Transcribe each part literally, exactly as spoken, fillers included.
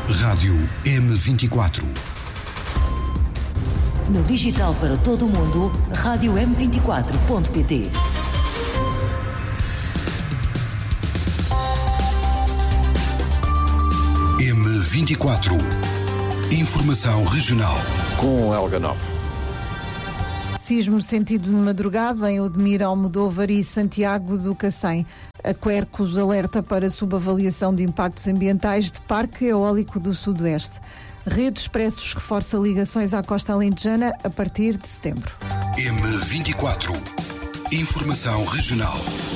Rádio M vinte e quatro. No digital para todo o mundo, rádio m vinte e quatro ponto pt. M vinte e quatro. Informação regional. Com Helga Nove. Sismo sentido de madrugada em Odmira, Almodóvar e Santiago do Cacém. A Quercus alerta para subavaliação de impactos ambientais de Parque Eólico do Sudoeste. Rede Expressos reforça ligações à costa alentejana a partir de setembro. M vinte e quatro. Informação regional.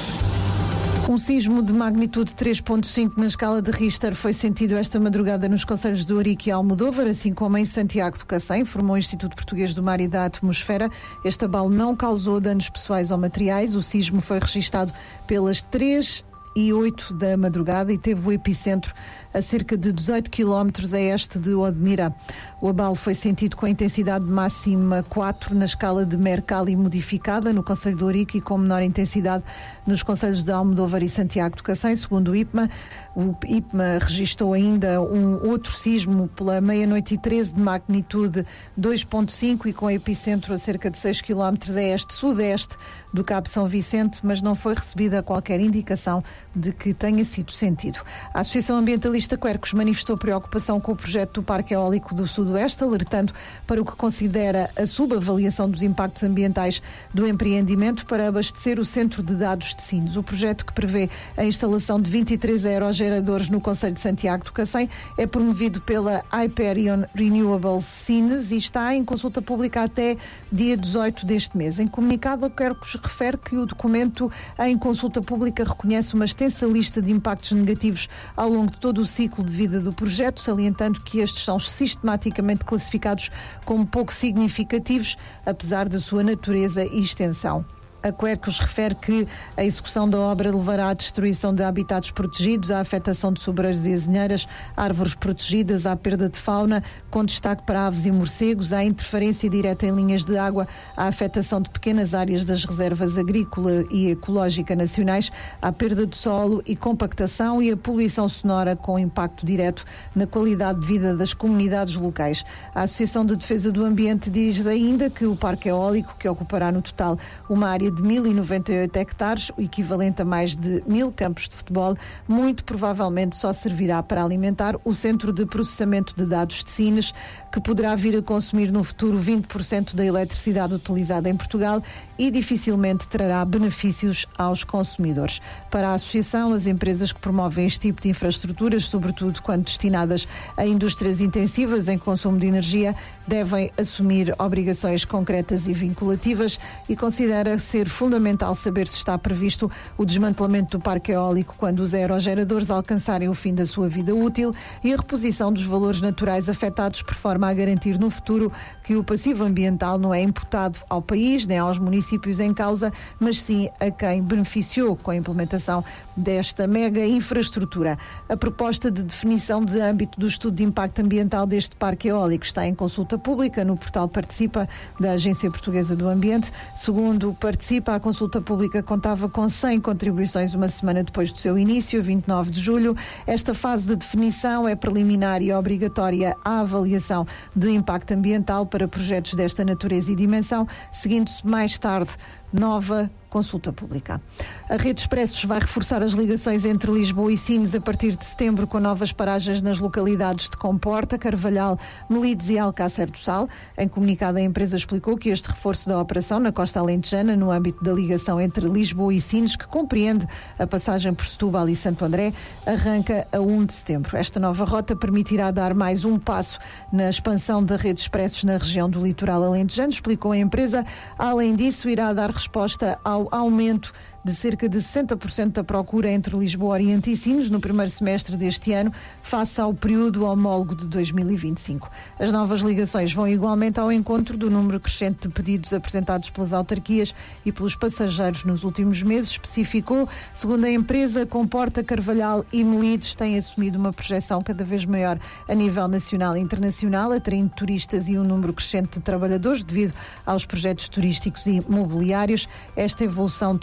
Um sismo de magnitude três ponto cinco na escala de Richter foi sentido esta madrugada nos concelhos de Ourique e Almodóvar, assim como em Santiago do Cacém, informou o Instituto Português do Mar e da Atmosfera. Este abalo não causou danos pessoais ou materiais. O sismo foi registado pelas três e oito da madrugada e teve o epicentro a cerca de dezoito quilómetros a este de Odmira. O abalo foi sentido com a intensidade máxima quatro na escala de Mercalli modificada no concelho de Ourique e com menor intensidade nos concelhos de Almodóvar e Santiago do Cacém, segundo o I P M A. O I P M A registou ainda um outro sismo pela meia-noite e treze de magnitude dois ponto cinco e com epicentro a cerca de seis quilómetros a este-sudeste do Cabo São Vicente, mas não foi recebida qualquer indicação de que tenha sido sentido. A Associação Ambientalista Quercus manifestou preocupação com o projeto do Parque Eólico do Sudoeste, alertando para o que considera a subavaliação dos impactos ambientais do empreendimento para abastecer o Centro de Dados de Sines. O projeto, que prevê a instalação de vinte e três aerogeradores no concelho de Santiago do Cacém, é promovido pela Hyperion Renewables Sines e está em consulta pública até dia dezoito deste mês. Em comunicado, a Quercus refere que o documento em consulta pública reconhece uma extensa lista de impactos negativos ao longo de todo o ciclo de vida do projeto, salientando que estes são sistematicamente classificados como pouco significativos, apesar da sua natureza e extensão. A Quercus refere que a execução da obra levará à destruição de habitats protegidos, à afetação de sobreiros e azinheiras, árvores protegidas, à perda de fauna, com destaque para aves e morcegos, à interferência direta em linhas de água, à afetação de pequenas áreas das reservas agrícola e ecológica nacionais, à perda de solo e compactação e à poluição sonora com impacto direto na qualidade de vida das comunidades locais. A Associação de Defesa do Ambiente diz ainda que o parque eólico, que ocupará no total uma área de mil e noventa e oito hectares, o equivalente a mais de mil campos de futebol, muito provavelmente só servirá para alimentar o Centro de Processamento de Dados de Sines, que poderá vir a consumir no futuro vinte por cento da eletricidade utilizada em Portugal e dificilmente trará benefícios aos consumidores. Para a Associação, as empresas que promovem este tipo de infraestruturas, sobretudo quando destinadas a indústrias intensivas em consumo de energia, devem assumir obrigações concretas e vinculativas e considera ser fundamental saber se está previsto o desmantelamento do parque eólico quando os aerogeradores alcançarem o fim da sua vida útil e a reposição dos valores naturais afetados, por forma a garantir no futuro que o passivo ambiental não é imputado ao país nem aos municípios em causa, mas sim a quem beneficiou com a implementação desta mega infraestrutura. A proposta de definição de âmbito do estudo de impacto ambiental deste parque eólico está em consulta pública no portal Participa da Agência Portuguesa do Ambiente. Segundo o Participa, a consulta pública contava com cem contribuições uma semana depois do seu início, vinte e nove de julho. Esta fase de definição é preliminar e obrigatória à avaliação de impacto ambiental para projetos desta natureza e dimensão, seguindo-se mais tarde nova consulta pública. A Rede Expressos vai reforçar as ligações entre Lisboa e Sines a partir de setembro, com novas paragens nas localidades de Comporta, Carvalhal, Melides e Alcácer do Sal. Em comunicado, a empresa explicou que este reforço da operação na costa alentejana, no âmbito da ligação entre Lisboa e Sines, que compreende a passagem por Setúbal e Santo André, arranca a um de setembro. Esta nova rota permitirá dar mais um passo na expansão da Rede Expressos na região do litoral alentejano, explicou a empresa. Além disso, irá dar resposta ao aumento de cerca de sessenta por cento da procura entre Lisboa Oriente e Sines no primeiro semestre deste ano, face ao período homólogo de dois mil e vinte e cinco. As novas ligações vão igualmente ao encontro do número crescente de pedidos apresentados pelas autarquias e pelos passageiros nos últimos meses, especificou. Segundo a empresa, Comporta, Carvalhal e Melides têm assumido uma projeção cada vez maior a nível nacional e internacional, atraindo turistas e um número crescente de trabalhadores devido aos projetos turísticos e mobiliários. Esta evolução tem gerado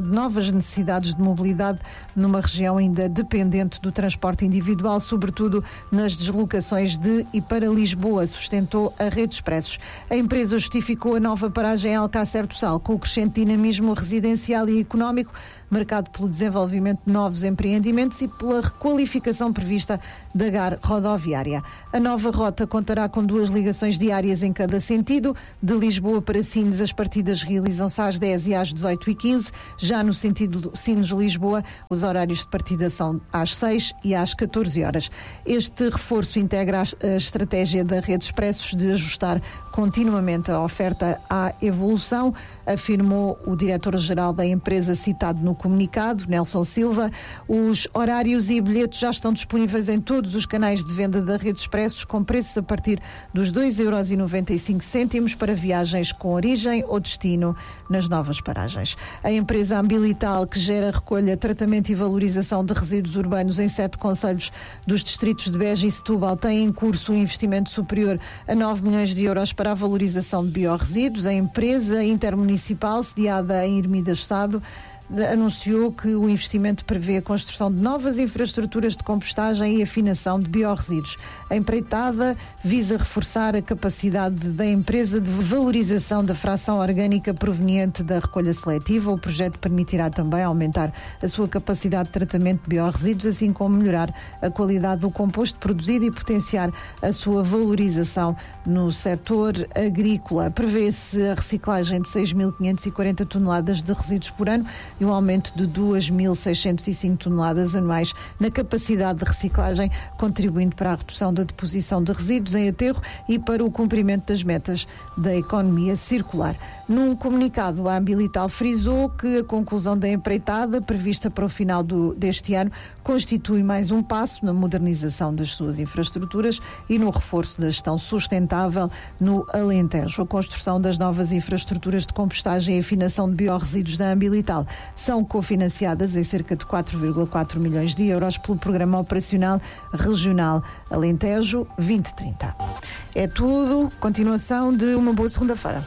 de novas necessidades de mobilidade numa região ainda dependente do transporte individual, sobretudo nas deslocações de e para Lisboa, sustentou a Rede Expressos. A empresa justificou a nova paragem em Alcácer do Sal com o crescente dinamismo residencial e económico, marcado pelo desenvolvimento de novos empreendimentos e pela requalificação prevista da G A R rodoviária. A nova rota contará com duas ligações diárias em cada sentido. De Lisboa para Sines, as partidas realizam-se às dez e às dezoito e quinze. Já no sentido Sines-Lisboa, os horários de partida são às seis e às catorze horas. Este reforço integra a estratégia da Rede Expressos de ajustar continuamente a oferta à evolução, afirmou o diretor-geral da empresa citado no comunicado, Nelson Silva. Os horários e bilhetes já estão disponíveis em todos os canais de venda da Rede Expressos, com preços a partir dos dois euros e noventa e cinco cêntimos para viagens com origem ou destino nas novas paragens. A empresa Ambilital, que gera recolha, tratamento e valorização de resíduos urbanos em sete concelhos dos distritos de Beja e Setúbal, tem em curso um investimento superior a nove milhões de euros para a valorização de biorresíduos. A empresa intermunicipal, sediada em Ermidas Sado, anunciou que o investimento prevê a construção de novas infraestruturas de compostagem e afinação de biorresíduos. A empreitada visa reforçar a capacidade da empresa de valorização da fração orgânica proveniente da recolha seletiva. O projeto permitirá também aumentar a sua capacidade de tratamento de biorresíduos, assim como melhorar a qualidade do composto produzido e potenciar a sua valorização no setor agrícola. Prevê-se a reciclagem de seis mil quinhentas e quarenta toneladas de resíduos por ano e um aumento de duas mil seiscentas e cinco toneladas anuais na capacidade de reciclagem, contribuindo para a redução da deposição de resíduos em aterro e para o cumprimento das metas da economia circular. Num comunicado, a Ambilital frisou que a conclusão da empreitada, prevista para o final do, deste ano, constitui mais um passo na modernização das suas infraestruturas e no reforço da gestão sustentável no Alentejo. A construção das novas infraestruturas de compostagem e afinação de biorresíduos da Ambilital são cofinanciadas em cerca de quatro vírgula quatro milhões de euros pelo Programa Operacional Regional Alentejo vinte trinta. É tudo. Continuação de uma boa segunda-feira.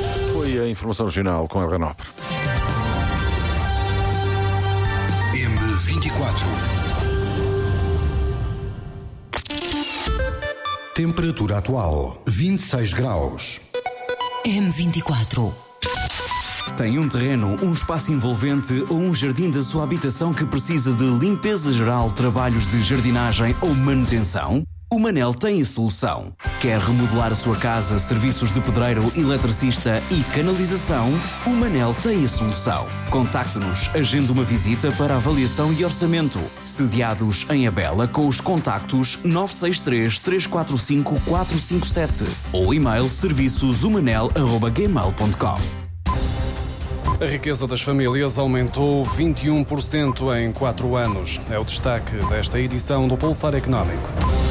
Foi a informação regional com Helga Nobre. M vinte e quatro. Temperatura atual vinte e seis graus. M vinte e quatro. Tem um terreno, um espaço envolvente ou um jardim da sua habitação que precisa de limpeza geral, trabalhos de jardinagem ou manutenção? O Manel tem a solução. Quer remodelar a sua casa, serviços de pedreiro, eletricista e canalização? O Manel tem a solução. Contacte-nos, agende uma visita para avaliação e orçamento. Sediados em Abela com os contactos nove seis três, três quatro cinco, quatro cinco sete ou e-mail serviços umanel arroba gmail ponto com. A riqueza das famílias aumentou vinte e um por cento em quatro anos. É o destaque desta edição do Pulsar Económico.